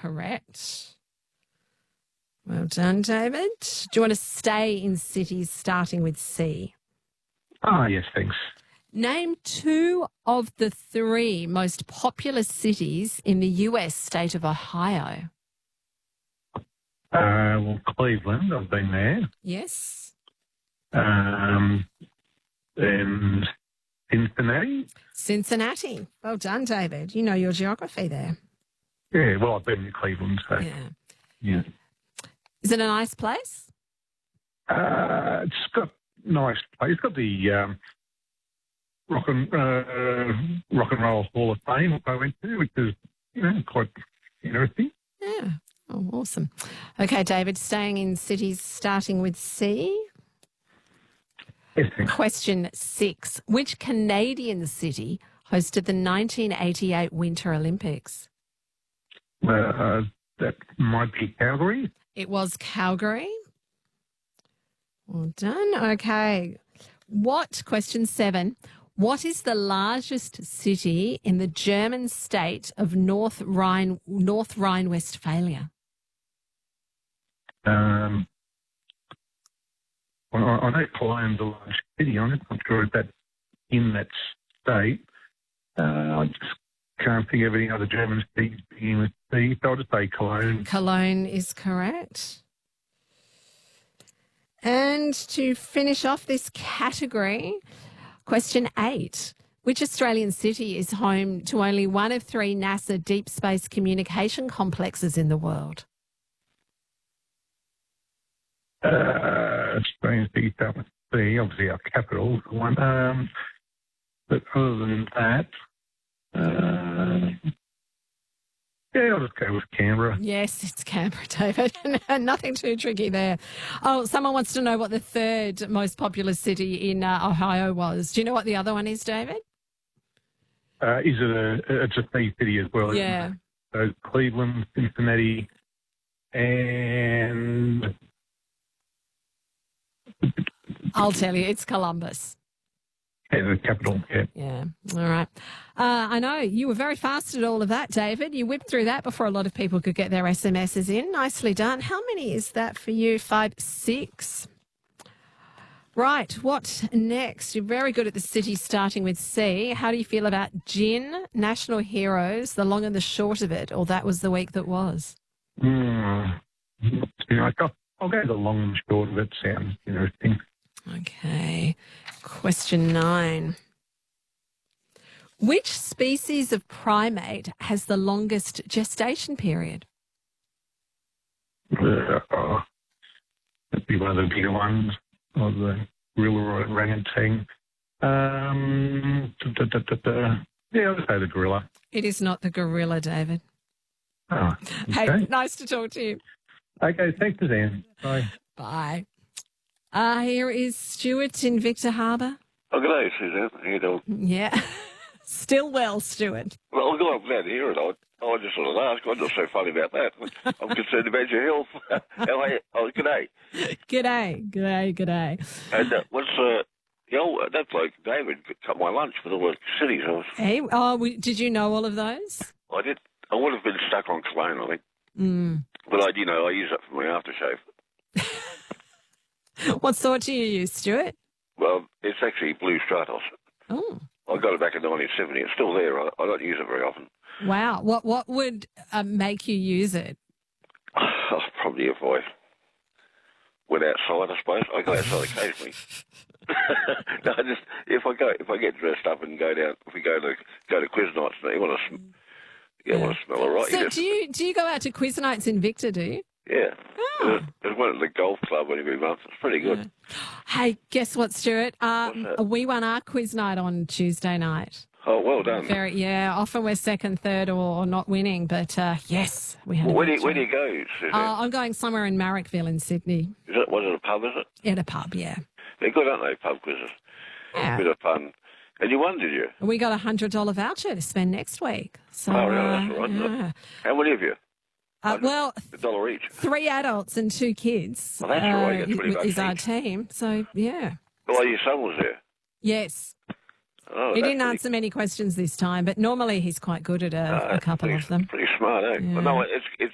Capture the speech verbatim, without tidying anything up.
correct. Well done, David. Do you want to stay in cities starting with C? Ah, yes, thanks. Name two of the three most populous cities in the U S state of Ohio. Uh, well, Cleveland, I've been there. Yes. Um, and Cincinnati. Cincinnati. Well done, David. You know your geography there. Yeah, well, I've been in Cleveland, so Yeah. yeah. Is it a nice place? Uh, it's got nice place. It's got the um, rock and uh, rock and roll Hall of Fame I went to, which is you know quite interesting. Yeah. Oh, awesome. Okay, David, staying in cities starting with C. Yes, thanks. Question six. Which Canadian city hosted the nineteen eighty-eight Winter Olympics? Uh, that might be Calgary. It was Calgary. Well done. Okay. What, question seven, what is the largest city in the German state of North Rhine, North Rhine-Westphalia? Um, well, I I know Cologne's a large city. I'm not sure if that's in that state. Uh, I just can't think of any other German cities beginning with C, so I'll just say Cologne. Cologne is correct. And to finish off this category, question eight. Which Australian city is home to only one of three NASA deep space communication complexes in the world? Uh, Australian city start with C, obviously our capital. One, um, but other than that, uh, yeah, I'll just go with Canberra. Yes, it's Canberra, David. Nothing too tricky there. Oh, someone wants to know what the third most populous city in uh, Ohio was. Do you know what the other one is, David? Uh, is it a, it's a C city as well? isn't Yeah. it? So Cleveland, Cincinnati, and I'll tell you, it's Columbus. yeah, the capital, yeah. Yeah. All right. Uh, I know you were very fast at all of that, David. You whipped through that before a lot of people could get their S M Ses in. Nicely done. How many is that for you? Five, six. Right. What next? You're very good at the city starting with C. How do you feel about Gin, National Heroes, the long and the short of it, or that was the week that was? Mm. You know, I'll, I'll go the long and short of it. Sounds interesting. Okay. Question nine. Which species of primate has the longest gestation period? Uh, oh, that'd be one of the bigger ones, or the gorilla or orangutan. Um, da, da, da, da. Yeah, I'll just say the gorilla. It is not the gorilla, David. Oh, Hey, okay. nice to talk to you. Okay, thanks, Suzanne. Bye. Bye. Uh, here is Stuart in Victor Harbour. Oh, good day, Suzanne. How you doing? Yeah. Still well, Stuart. Well, I'm glad I'm glad to hear it. I, I just sort of asked. I'm not so funny about that. I'm concerned about your health. How are you? Oh, good day. G'day. G'day, g'day. And uh, what's, uh, you know, that bloke, David, cut my lunch with all the cities. I, was, Hey, oh, we, did you know all of those? I did. I would have been stuck on Cologne, I think. Mm. But I, you know, I use that for my aftershave. What sort do you use, Stuart? Well, it's actually Blue Stratos. Oh, I got it back in nineteen seventy. It's still there. I, I don't use it very often. wow. What what would uh, make you use it? Probably if I went outside, I suppose. I go outside occasionally. No, I just if I go if I get dressed up and go down, if we go to go to quiz nights, you want to, sm- you Yeah. want to smell all right. So you just, do you do you go out to quiz nights in Victor, do you? yeah. Oh. There's, there's one at the golf club every month. It's pretty good. Hey, guess what, Stuart? Um, What's that? we won our quiz night on Tuesday night. Oh, well done. Very, yeah. Often we're second, third, or, or not winning, but uh, yes, we had. Well, a where do good you, where do show. you go, Suzanne? Uh, I'm going somewhere in Marrickville in Sydney. Is it was it a pub? Is it? At a pub, yeah. They're good, aren't they? Pub quizzes. Yeah. Bit of fun. And you won, did you? We got a hundred dollar voucher to spend next week. So, Oh, yeah, that's uh, all right, isn't it? yeah. How many of you? Uh, well, A dollar each. three adults and two kids. Well, that's all right. You uh, get twenty bucks is our each. team. So, yeah. Well, your son was there. Yes. Oh, He that's didn't pretty- answer many questions this time, but normally he's quite good at a, uh, a couple pretty, of them. Pretty smart, eh? Yeah. Well, no, it's it's